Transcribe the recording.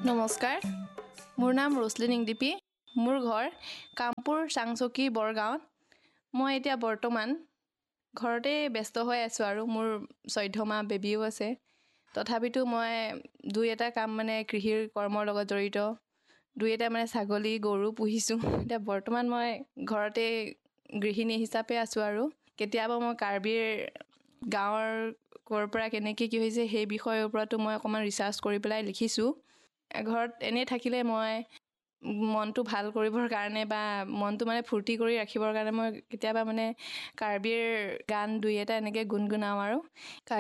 নমস্কাৰ, মোৰ নাম ৰোচলিন ইংদিপি। মোৰ ঘৰ কামপুৰ চাংচকী বৰগাঁৱত। মই এতিয়া বৰ্তমান ঘৰতে ব্যস্ত হৈ আছোঁ আৰু মোৰ 14 মাহ বেবীও আছে। তথাপিতো মই দুই এটা কাম কৃষিৰ কৰ্মৰ লগত জড়িত, দুই এটা ছাগলী গৰু পুহিছোঁ। এতিয়া বৰ্তমান মই ঘৰতে গৃহিণী হিচাপে আছোঁ আৰু কেতিয়াবা মই কাৰ্বিৰ গাঁৱৰ ক'ৰ পৰা কেনেকৈ কি হৈছে সেই বিষয়ৰ ওপৰতো মই অকণমান ৰিচাৰ্চ কৰি পেলাই লিখিছোঁ। ঘৰত এনেই থাকিলে মই মনটো ভাল কৰিবৰ কাৰণে বা মনটো ফূৰ্তি কৰি ৰাখিবৰ কাৰণে মই কেতিয়াবা কাৰ্বিৰ গান দুই এটা এনেকৈ গুণগুণাওঁ আৰু